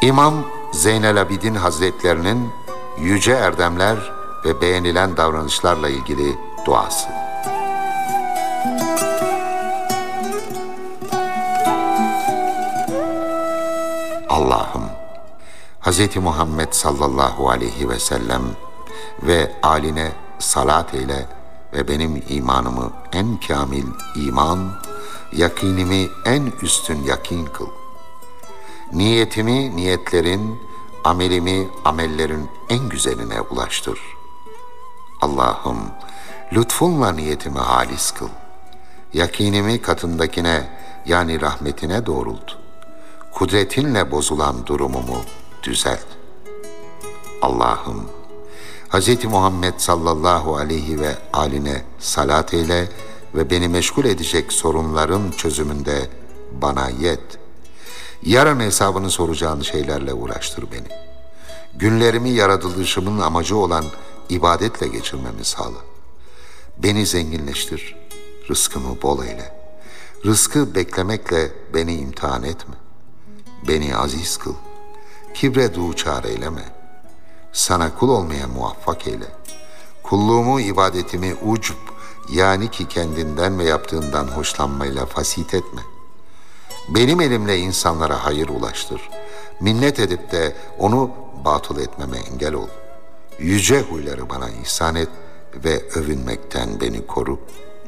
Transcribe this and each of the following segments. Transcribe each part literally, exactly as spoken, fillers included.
İmam Zeynel Abidin Hazretlerinin yüce erdemler ve beğenilen davranışlarla ilgili duası. Allah'ım, Hz. Muhammed sallallahu aleyhi ve sellem ve âline salat eyle ve benim imanımı en kamil iman, yakinimi en üstün yakin kıl. Niyetimi niyetlerin, amelimi amellerin en güzeline ulaştır. Allah'ım, lütfunla niyetimi halis kıl. Yakinimi katındakine, yani rahmetine doğrult. Kudretinle bozulan durumumu düzelt. Allah'ım, Hz. Muhammed sallallahu aleyhi ve âline salat eyle ve beni meşgul edecek sorunların çözümünde bana yet. Yarın hesabını soracağın şeylerle uğraştır beni. Günlerimi yaratılışımın amacı olan ibadetle geçirmemi sağla. Beni zenginleştir, rızkımı bol eyle. Rızkı beklemekle beni imtihan etme. Beni aziz kıl, kibre duçar eyleme. Sana kul olmaya muvaffak eyle. Kulluğumu, ibadetimi ucb, yani ki kendinden ve yaptığından hoşlanmayla fasit etme. Benim elimle insanlara hayır ulaştır. Minnet edip de onu batıl etmeme engel ol. Yüce huyları bana ihsan et ve övünmekten beni koru.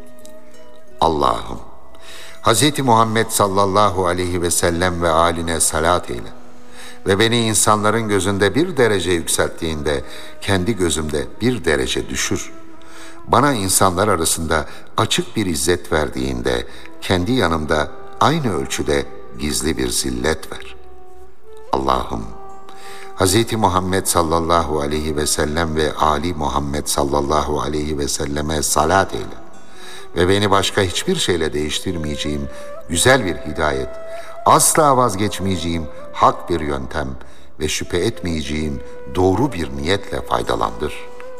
Allah'ım, Hz. Muhammed sallallahu aleyhi ve sellem ve âline salat eyle ve beni insanların gözünde bir derece yükselttiğinde kendi gözümde bir derece düşür. Bana insanlar arasında açık bir izzet verdiğinde kendi yanımda aynı ölçüde gizli bir zillet ver. Allah'ım, Hz. Muhammed sallallahu aleyhi ve sellem ve Ali Muhammed sallallahu aleyhi ve selleme salat eyle ve beni başka hiçbir şeyle değiştirmeyeceğim güzel bir hidayet, asla vazgeçmeyeceğim hak bir yöntem ve şüphe etmeyeceğim doğru bir niyetle faydalandır.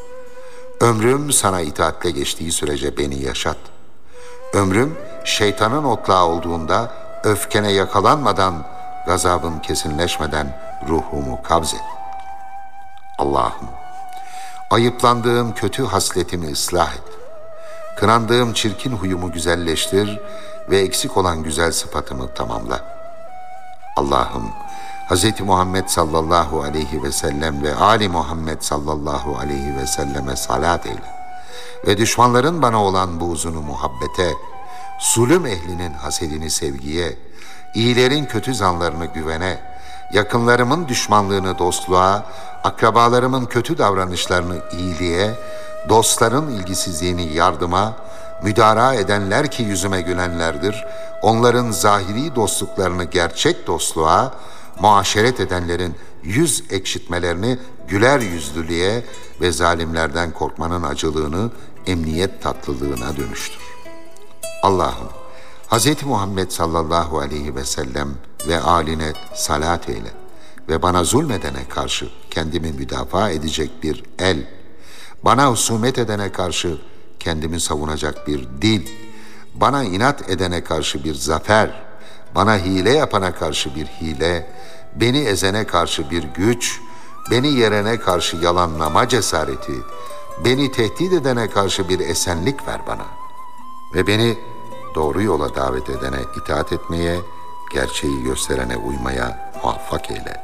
Ömrüm sana itaatle geçtiği sürece beni yaşat. Ömrüm şeytanın otlağı olduğunda öfkene yakalanmadan, gazabın kesinleşmeden ruhumu kabz et. Allah'ım, ayıplandığım kötü hasletimi ıslah et. Kınandığım çirkin huyumu güzelleştir ve eksik olan güzel sıfatımı tamamla. Allah'ım, Hz. Muhammed sallallahu aleyhi ve sellem ve Ali Muhammed sallallahu aleyhi ve selleme salat eyle ve düşmanların bana olan buğzunu muhabbete, zulüm ehlinin hasedini sevgiye, iyilerin kötü zanlarını güvene, yakınlarımın düşmanlığını dostluğa, akrabalarımın kötü davranışlarını iyiliğe, dostların ilgisizliğini yardıma, müdara edenler ki yüzüme gülenlerdir, onların zahiri dostluklarını gerçek dostluğa, muaşeret edenlerin yüz ekşitmelerini güler yüzlülüğe ve zalimlerden korkmanın acılığını emniyet tatlılığına dönüştür. Allah'ım, Hz. Muhammed sallallahu aleyhi ve sellem ve âline salat eyle ve bana zulmedene karşı kendimi müdafaa edecek bir el, bana husumet edene karşı kendimi savunacak bir dil, bana inat edene karşı bir zafer, bana hile yapana karşı bir hile, beni ezene karşı bir güç, beni yerene karşı yalanlama cesareti, beni tehdit edene karşı bir esenlik ver bana ve beni doğru yola davet edene itaat etmeye, gerçeği gösterene uymaya muvaffak eyle.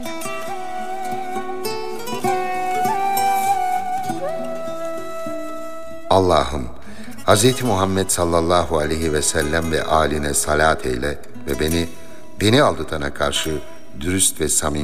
Allah'ım, Hz. Muhammed sallallahu aleyhi ve sellem ve âline salat eyle ve beni, beni aldatana karşı dürüst ve samimi